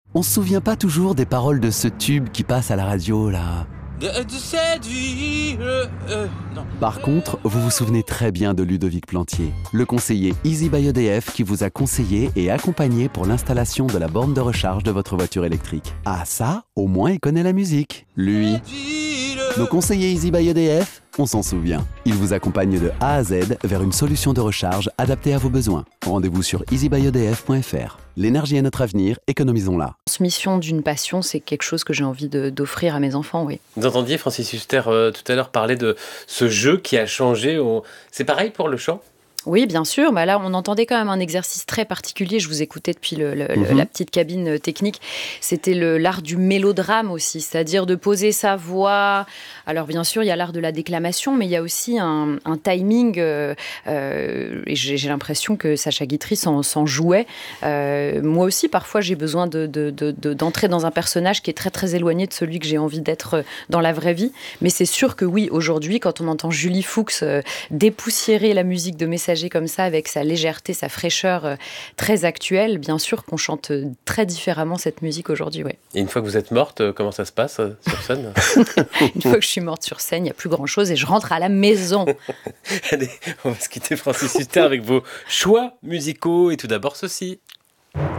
On se souvient pas toujours des paroles de ce tube qui passe à la radio, là. De cette vie, non. Par contre, vous vous souvenez très bien de Ludovic Plantier, le conseiller Easy by EDF qui vous a conseillé et accompagné pour l'installation de la borne de recharge de votre voiture électrique. Ah ça, au moins il connaît la musique. Lui. Nos conseillers Easy by EDF, on s'en souvient. Ils vous accompagnent de A à Z vers une solution de recharge adaptée à vos besoins. Rendez-vous sur easybyedf.fr. L'énergie est notre avenir, économisons-la. La transmission d'une passion, c'est quelque chose que j'ai envie d'offrir à mes enfants, oui. Vous entendiez Francis Huster tout à l'heure parler de ce jeu qui a changé. C'est pareil pour le chant ? Oui, bien sûr. Bah là, on entendait quand même un exercice très particulier. Je vous écoutais depuis la petite cabine technique. C'était l'art du mélodrame aussi, c'est-à-dire de poser sa voix. Alors, bien sûr, il y a l'art de la déclamation, mais il y a aussi un timing. Et j'ai l'impression que Sacha Guitry s'en jouait. Moi aussi, parfois, j'ai besoin d'entrer dans un personnage qui est très, très éloigné de celui que j'ai envie d'être dans la vraie vie. Mais c'est sûr que oui, aujourd'hui, quand on entend Julie Fuchs dépoussiérer la musique de Messager comme ça, avec sa légèreté, sa fraîcheur très actuelle, bien sûr qu'on chante très différemment cette musique aujourd'hui. Ouais. Et une fois que vous êtes morte, comment ça se passe sur scène ? Une fois que je suis morte sur scène, il n'y a plus grand-chose et je rentre à la maison. Allez, on va se quitter Francis Huster avec vos choix musicaux et tout d'abord ceci.